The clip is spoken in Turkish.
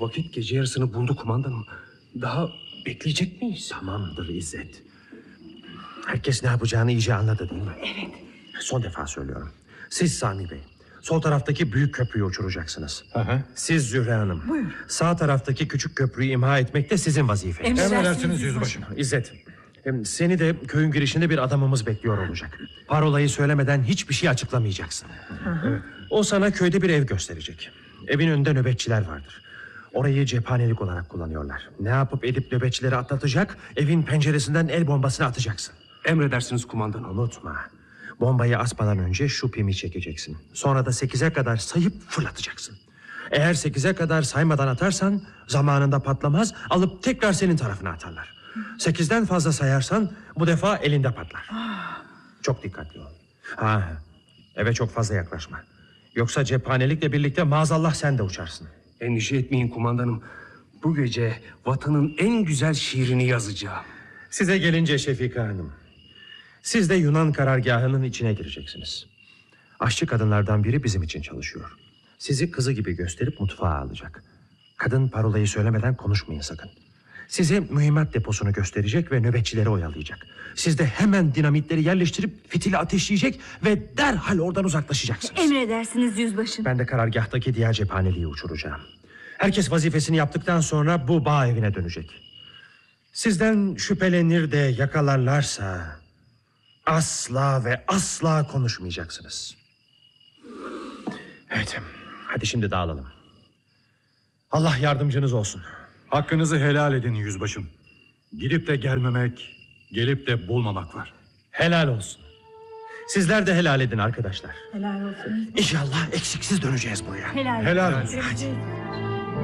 Vakit gece yarısını buldu kumandanım. Daha bekleyecek miyiz? Tamamdır İzzet. Herkes ne yapacağını iyice anladı değil mi? Evet. Son defa söylüyorum. Siz Sami Bey, sol taraftaki büyük köprüyü uçuracaksınız. Siz Zühre Hanım, Buyur. sağ taraftaki küçük köprüyü imha etmek de sizin vazifeniz. Emredersiniz yüzbaşım. İzzet, seni de köyün girişinde bir adamımız bekliyor olacak. Parolayı söylemeden hiçbir şey açıklamayacaksın. Evet. O sana köyde bir ev gösterecek. Evin önünde nöbetçiler vardır. Orayı cephanelik olarak kullanıyorlar. Ne yapıp edip nöbetçileri atlatacak, evin penceresinden el bombasını atacaksın. Emredersiniz kumandanım. Unutma. Bombayı asmadan önce şu pimi çekeceksin. Sonra da 8'e kadar sayıp fırlatacaksın. Eğer 8'e kadar saymadan atarsan zamanında patlamaz, alıp tekrar senin tarafına atarlar. 8'den fazla sayarsan bu defa elinde patlar. Çok dikkatli ol. Eve çok fazla yaklaşma. Yoksa cephanelikle birlikte maazallah sen de uçarsın. Endişe etmeyin kumandanım. Bu gece vatanın en güzel şiirini yazacağım. Size gelince Şefika Hanım, siz de Yunan karargahının içine gireceksiniz. Aşçı kadınlardan biri bizim için çalışıyor. Sizi kızı gibi gösterip mutfağa alacak. Kadın parolayı söylemeden konuşmayın sakın. Size mühimmat deposunu gösterecek ve nöbetçileri oyalayacak. Siz de hemen dinamitleri yerleştirip fitili ateşleyecek ve derhal oradan uzaklaşacaksınız. Emredersiniz yüzbaşım. Ben de karargahtaki diğer cephaneliği uçuracağım. Herkes vazifesini yaptıktan sonra bu bağ evine dönecek. Sizden şüphelenir de yakalarlarsa asla ve asla konuşmayacaksınız. Evet, hadi şimdi dağılalım. Allah yardımcınız olsun. Hakkınızı helal edin yüzbaşım. Gidip de gelmemek, gelip de bulmamak var. Helal olsun. Sizler de helal edin arkadaşlar. Helal olsun. İnşallah eksiksiz döneceğiz buraya. Helal, Helal olsun. olsun.